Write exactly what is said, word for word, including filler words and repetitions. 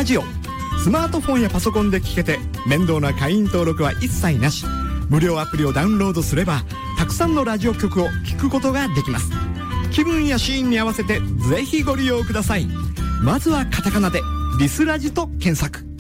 ラジオ。スマートフォンやパソコンで聞けて面倒な会員登録は一切なし。無料アプリをダウンロードすればたくさんのラジオ局を聞くことができます。気分やシーンに合わせてぜひご利用ください。まずはカタカナでリスラジと検索。